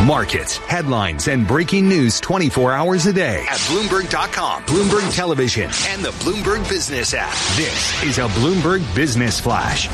Markets, headlines, and breaking news 24 hours a day at Bloomberg.com, Bloomberg Television, and the Bloomberg Business app. This is a Bloomberg Business Flash.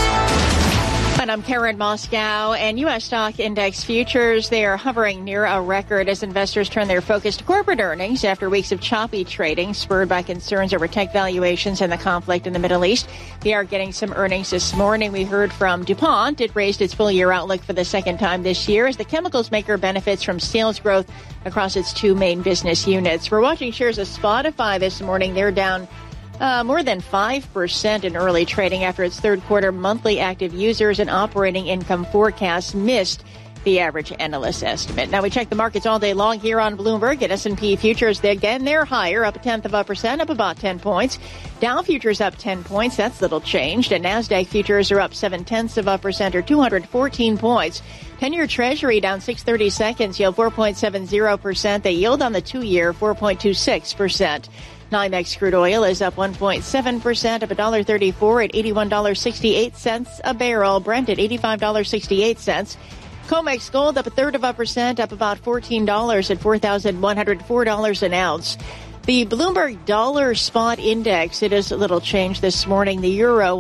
And I'm Karen Moscow, and U.S. stock index futures, they are hovering near a record as investors turn their focus to corporate earnings after weeks of choppy trading spurred by concerns over tech valuations and the conflict in the Middle East. They are getting some earnings this morning. We heard from DuPont. It raised its full-year outlook for the second time this year as the chemicals maker benefits from sales growth across its two main business units. We're watching shares of Spotify this morning. They're down more than 5% in early trading after its third quarter monthly active users and operating income forecasts missed the average analyst estimate. Now we check the markets all day long here on Bloomberg. At S&P futures, they're higher, up 1/10%, up about 10 points. Dow futures up 10 points. That's little changed. And NASDAQ futures are up 0.7% or 214 points. 10-year Treasury down 6/32, yield 4.70%. The yield on the 2-year 4.26%. NYMEX crude oil is up 1.7%, up $1.34 at $81.68 a barrel. Brent at $85.68. COMEX gold up 1/3%, up about $14 at $4,104 an ounce. The Bloomberg Dollar Spot Index, it is a little changed this morning. The euro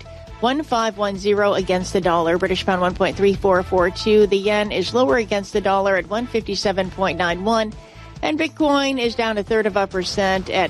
1.1510 against the dollar. British pound 1.3442. The yen is lower against the dollar at 157.91. And Bitcoin is down 1/3% at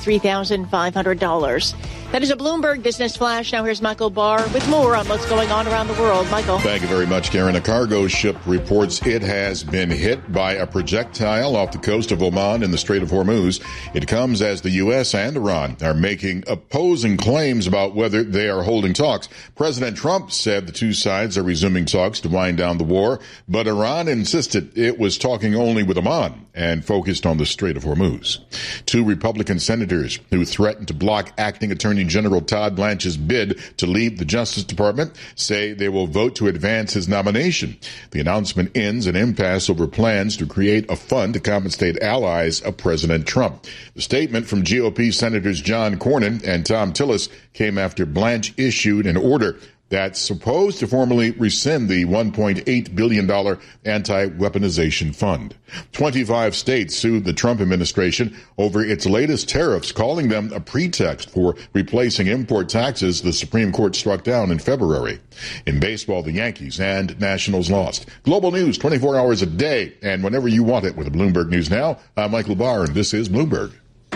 $63,500. That is a Bloomberg Business Flash. Now here's Michael Barr with more on what's going on around the world. Michael. Thank you very much, Karen. A cargo ship reports it has been hit by a projectile off the coast of Oman in the Strait of Hormuz. It comes as the U.S. and Iran are making opposing claims about whether they are holding talks. President Trump said the two sides are resuming talks to wind down the war, but Iran insisted it was talking only with Oman and focused on the Strait of Hormuz. Two Republican senators who threatened to block acting Attorney General Todd Blanche's bid to leave the Justice Department say they will vote to advance his nomination. The announcement ends an impasse over plans to create a fund to compensate allies of President Trump. The statement from GOP Senators John Cornyn and Thom Tillis came after Blanche issued an order that's supposed to formally rescind the $1.8 billion anti-weaponization fund. 25 states sued the Trump administration over its latest tariffs, calling them a pretext for replacing import taxes the Supreme Court struck down in February. In baseball, the Yankees and Nationals lost. Global news 24 hours a day and whenever you want it with Bloomberg News Now. I'm Michael Barr, and this is Bloomberg.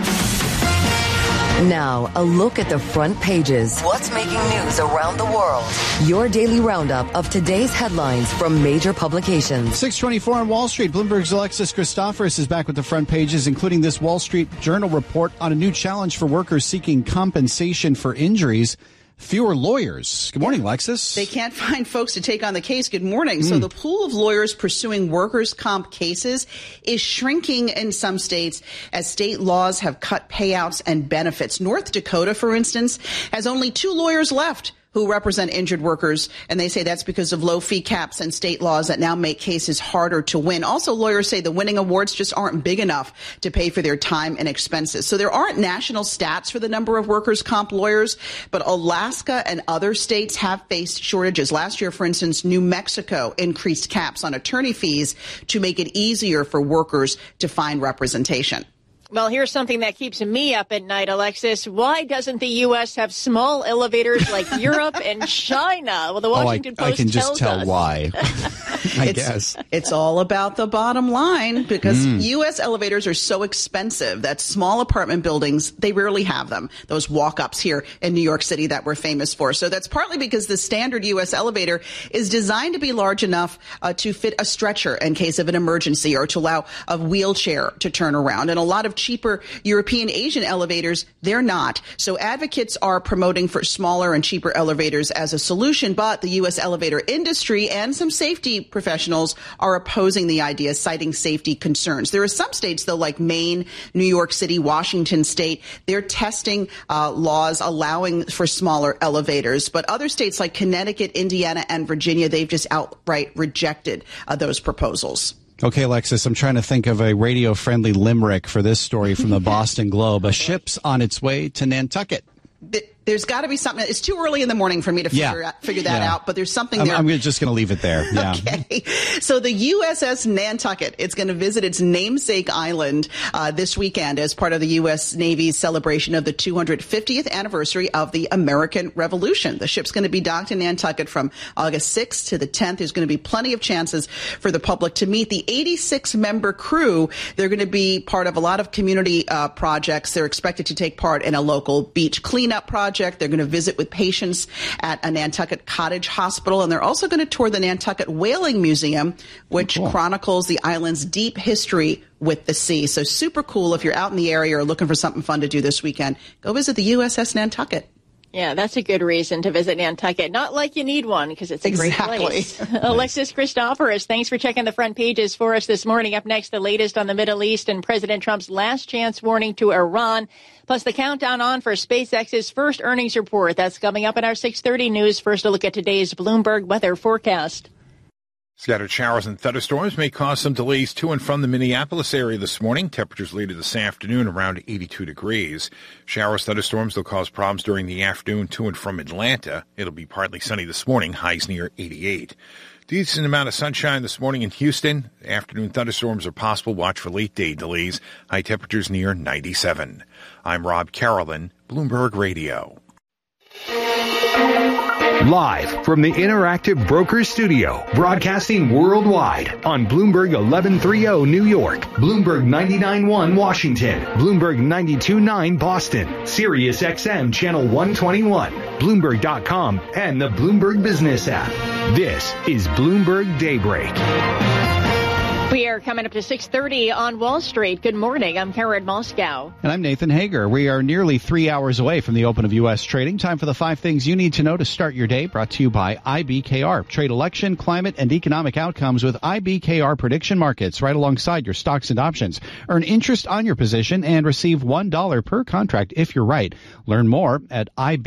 Now, a look at the front pages. What's making news around the world? Your daily roundup of today's headlines from major publications. 6:24 on Wall Street. Bloomberg's Alexis Christoforous is back with the front pages, including this Wall Street Journal report on a new challenge for workers seeking compensation for injuries. Fewer lawyers. Good morning, Lexus. They can't find folks to take on the case. Good morning. So the pool of lawyers pursuing workers' comp cases is shrinking in some states as state laws have cut payouts and benefits. North Dakota, for instance, has only 2 lawyers left who represent injured workers, and they say that's because of low fee caps and state laws that now make cases harder to win. Also, lawyers say the winning awards just aren't big enough to pay for their time and expenses. So there aren't national stats for the number of workers' comp lawyers, but Alaska and other states have faced shortages. Last year, for instance, New Mexico increased caps on attorney fees to make it easier for workers to find representation. Well, here's something that keeps me up at night, Alexis. Why doesn't the U.S. have small elevators like Europe and China? Well, the Washington Post I can just tell us. Why. I guess. It's all about the bottom line because U.S. elevators are so expensive that small apartment buildings, they rarely have them. Those walk-ups here in New York City that we're famous for. So that's partly because the standard U.S. elevator is designed to be large enough to fit a stretcher in case of an emergency or to allow a wheelchair to turn around. And a lot of cheaper European Asian elevators, they're not. So advocates are promoting for smaller and cheaper elevators as a solution, but the U.S. elevator industry and some safety professionals are opposing the idea, citing safety concerns. There are some states, though, like Maine, New York City, Washington State, they're testing laws allowing for smaller elevators. But other states like Connecticut, Indiana, and Virginia, they've just outright rejected those proposals. Okay, Alexis, I'm trying to think of a radio-friendly limerick for this story from the Boston Globe. A ship's on its way to Nantucket. There's got to be something. It's too early in the morning for me to figure that out, but there's something there. I'm just going to leave it there. Yeah. Okay. So the USS Nantucket, it's going to visit its namesake island this weekend as part of the U.S. Navy's celebration of the 250th anniversary of the American Revolution. The ship's going to be docked in Nantucket from August 6th to the 10th. There's going to be plenty of chances for the public to meet the 86-member crew. They're going to be part of a lot of community projects. They're expected to take part in a local beach cleanup project. They're going to visit with patients at a Nantucket Cottage Hospital, and they're also going to tour the Nantucket Whaling Museum, which chronicles the island's deep history with the sea. So super cool. If you're out in the area or looking for something fun to do this weekend, go visit the USS Nantucket. Yeah, that's a good reason to visit Nantucket. Not like you need one, because it's a great place. Alexis Christoforous, thanks for checking the front pages for us this morning. Up next, the latest on the Middle East and President Trump's last chance warning to Iran, plus the countdown on for SpaceX's first earnings report. That's coming up in our 6:30 news. First, a look at today's Bloomberg weather forecast. Scattered showers and thunderstorms may cause some delays to and from the Minneapolis area this morning. Temperatures later this afternoon around 82 degrees. Showers, thunderstorms will cause problems during the afternoon to and from Atlanta. It'll be partly sunny this morning, highs near 88. Decent amount of sunshine this morning in Houston. Afternoon thunderstorms are possible. Watch for late day delays. High temperatures near 97. I'm Rob Carolyn, Bloomberg Radio. Live from the Interactive Brokers Studio, broadcasting worldwide on Bloomberg 1130 New York, Bloomberg 99.1 Washington, Bloomberg 92.9 Boston, Sirius XM Channel 121, Bloomberg.com, and the Bloomberg Business app. This is Bloomberg Daybreak. We are coming up to 6:30 on Wall Street. Good morning. I'm Karen Moscow. And I'm Nathan Hager. We are nearly 3 hours away from the open of U.S. trading. Time for the 5 things you need to know to start your day. Brought to you by IBKR. Trade election, climate, and economic outcomes with IBKR prediction markets right alongside your stocks and options. Earn interest on your position and receive $1 per contract if you're right. Learn more at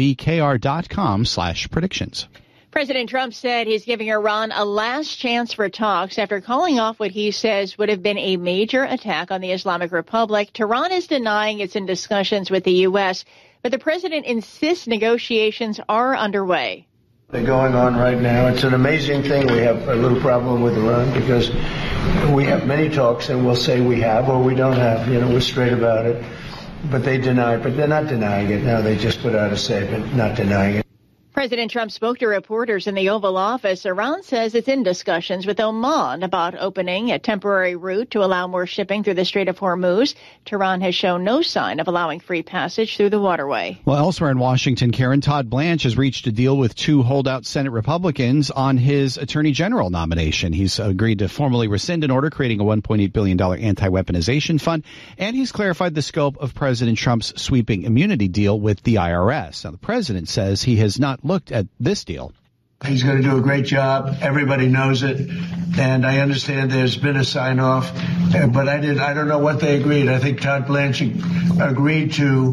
ibkr.com/predictions. President Trump said he's giving Iran a last chance for talks after calling off what he says would have been a major attack on the Islamic Republic. Tehran is denying it's in discussions with the U.S., but the president insists negotiations are underway. They're going on right now. It's an amazing thing. We have a little problem with Iran because we have many talks and we'll say we have or we don't have. You know, we're straight about it. But they deny it. But they're not denying it. Now they just put out a statement not denying it. President Trump spoke to reporters in the Oval Office. Iran says it's in discussions with Oman about opening a temporary route to allow more shipping through the Strait of Hormuz. Tehran has shown no sign of allowing free passage through the waterway. Well, elsewhere in Washington, Karen, Todd Blanche has reached a deal with 2 holdout Senate Republicans on his Attorney General nomination. He's agreed to formally rescind an order creating a $1.8 billion anti-weaponization fund, and he's clarified the scope of President Trump's sweeping immunity deal with the IRS. Now, the president says he has not looked at this deal. He's going to do a great job. Everybody knows it. And I understand there's been a sign off, but I don't know what they agreed. I think Todd Blanche agreed to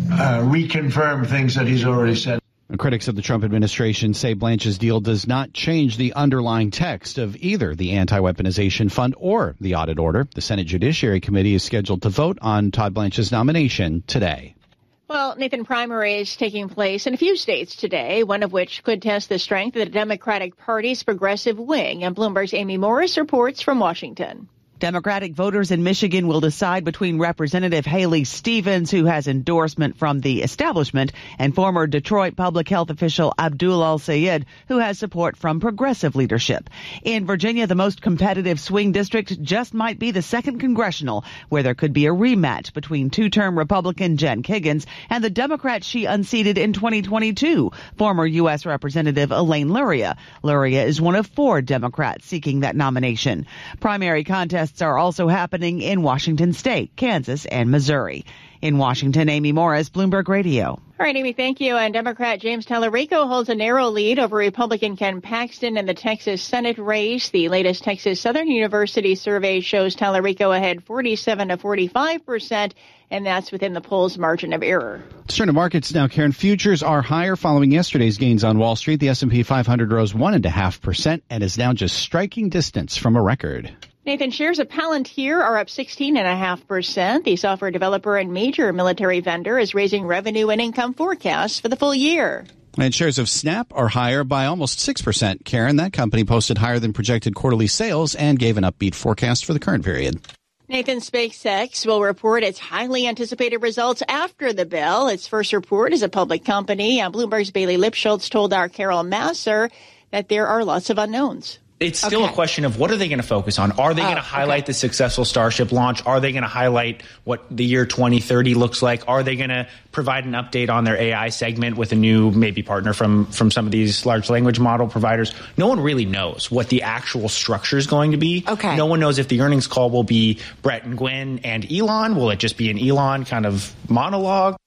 reconfirm things that he's already said. Critics of the Trump administration say Blanche's deal does not change the underlying text of either the anti-weaponization fund or the audit order. The Senate Judiciary Committee is scheduled to vote on Todd Blanche's nomination today. Well, Nathan, primary is taking place in a few states today, one of which could test the strength of the Democratic Party's progressive wing. And Bloomberg's Amy Morris reports from Washington. Democratic voters in Michigan will decide between Representative Haley Stevens, who has endorsement from the establishment, and former Detroit public health official Abdul Al-Sayed, who has support from progressive leadership. In Virginia, the most competitive swing district just might be the 2nd Congressional, where there could be a rematch between 2-term Republican Jen Kiggans and the Democrat she unseated in 2022, former U.S. Representative Elaine Luria. Luria is one of 4 Democrats seeking that nomination. Primary contests are also happening in Washington State, Kansas, and Missouri. In Washington, Amy Morris, Bloomberg Radio. All right, Amy, thank you. And Democrat James Tallarico holds a narrow lead over Republican Ken Paxton in the Texas Senate race. The latest Texas Southern University survey shows Tallarico ahead 47 to 45%, and that's within the poll's margin of error. Let's turn to markets now, Karen. Futures are higher following yesterday's gains on Wall Street. The S&P 500 rose 1.5% and is now just striking distance from a record. Nathan, shares of Palantir are up 16.5%. The software developer and major military vendor is raising revenue and income forecasts for the full year. And shares of Snap are higher by almost 6%. Karen, that company posted higher than projected quarterly sales and gave an upbeat forecast for the current period. Nathan, SpaceX will report its highly anticipated results after the bell. Its first report as a public company. Bloomberg's Bailey Lipschultz told our Carol Masser that there are lots of unknowns. It's still a question of what are they going to focus on? Are they going to highlight the successful Starship launch? Are they going to highlight what the year 2030 looks like? Are they going to provide an update on their AI segment with a new maybe partner from some of these large language model providers? No one really knows what the actual structure is going to be. No one knows if the earnings call will be Brett and Gwen and Elon. Will it just be an Elon kind of monologue?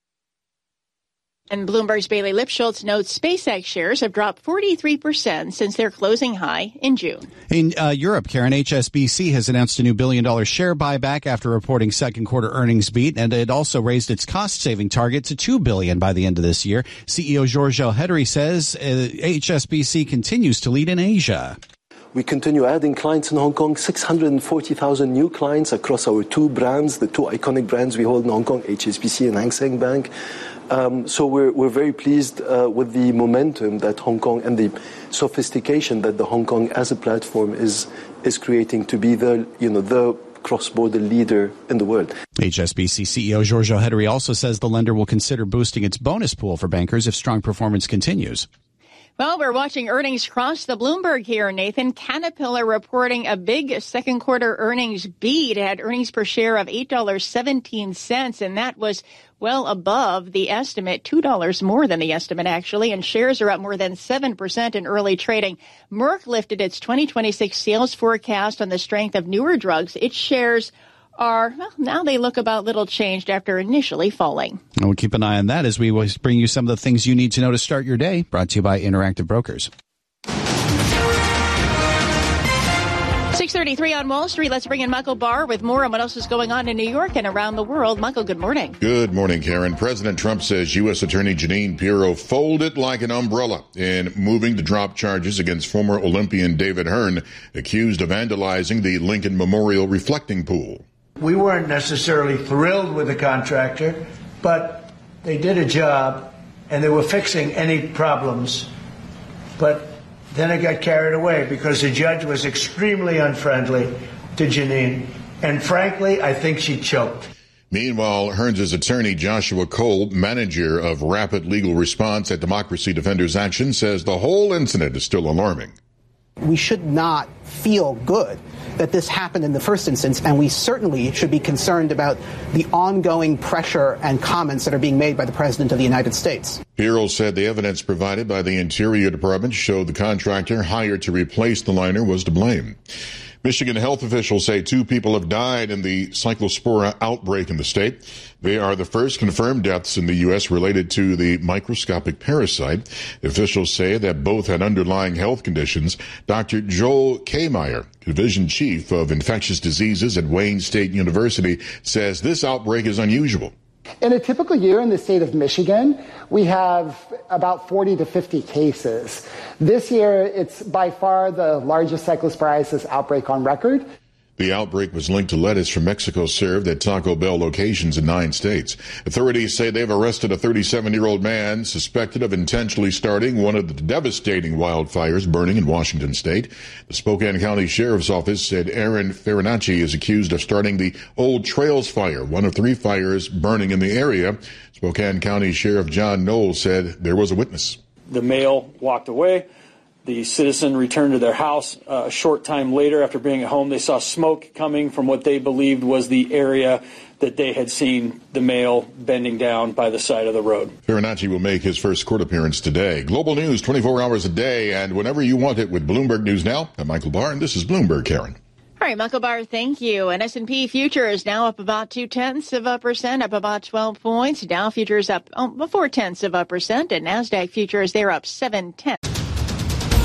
And Bloomberg's Bailey Lipschultz notes SpaceX shares have dropped 43% since their closing high in June. In Europe, Karen, HSBC has announced a new $1 billion share buyback after reporting second quarter earnings beat, and it also raised its cost-saving target to $2 billion by the end of this year. CEO Georges Elhedery says HSBC continues to lead in Asia. We continue adding clients in Hong Kong, 640,000 new clients across our two brands, the two iconic brands we hold in Hong Kong, HSBC and Hang Seng Bank. So we're very pleased with the momentum that Hong Kong and the sophistication that the Hong Kong as a platform is creating to be the cross-border leader in the world. HSBC CEO Georges Elhedery also says the lender will consider boosting its bonus pool for bankers if strong performance continues. Well, we're watching earnings cross the Bloomberg here, Nathan. Caterpillar reporting a big second quarter earnings beat. It had earnings per share of $8.17, and that was well above the estimate, $2 more than the estimate, actually, and shares are up more than 7% in early trading. Merck lifted its 2026 sales forecast on the strength of newer drugs. Its shares now they look about little changed after initially falling. And we'll keep an eye on that as we always bring you some of the things you need to know to start your day. Brought to you by Interactive Brokers. 6:33 on Wall Street. Let's bring in Michael Barr with more on what else is going on in New York and around the world. Michael, good morning. Good morning, Karen. President Trump says U.S. Attorney Jeanine Pirro folded like an umbrella in moving to drop charges against former Olympian David Hearn, accused of vandalizing the Lincoln Memorial reflecting pool. We weren't necessarily thrilled with the contractor, but they did a job and they were fixing any problems. But then it got carried away because the judge was extremely unfriendly to Jeanine. And frankly, I think she choked. Meanwhile, Hearns' attorney Joshua Cole, manager of Rapid Legal Response at Democracy Defenders Action, says the whole incident is still alarming. We should not feel good that this happened in the first instance, and we certainly should be concerned about the ongoing pressure and comments that are being made by the President of the United States. Pirro said the evidence provided by the Interior Department showed the contractor hired to replace the liner was to blame. Michigan health officials say 2 people have died in the cyclospora outbreak in the state. They are the first confirmed deaths in the U.S. related to the microscopic parasite. The officials say that both had underlying health conditions. Dr. Joel Kmeyer, division chief of infectious diseases at Wayne State University, says this outbreak is unusual. In a typical year in the state of Michigan, we have about 40 to 50 cases. This year, it's by far the largest cyclosporiasis outbreak on record. The outbreak was linked to lettuce from Mexico served at Taco Bell locations in 9 states. Authorities say they've arrested a 37-year-old man suspected of intentionally starting one of the devastating wildfires burning in Washington state. The Spokane County Sheriff's Office said Aaron Farinacci is accused of starting the Old Trails Fire, one of 3 fires burning in the area. Spokane County Sheriff John Knowles said there was a witness. The male walked away. The citizen returned to their house. A short time later, after being at home, they saw smoke coming from what they believed was the area that they had seen the male bending down by the side of the road. Farinacci will make his first court appearance today. Global news 24 hours a day and whenever you want it with Bloomberg News Now. I'm Michael Barr, and this is Bloomberg, Karen. All right, Michael Barr, thank you. And S&P futures now up about 0.2%, up about 12 points. Dow futures up 0.4%, and NASDAQ futures, they're up 0.7.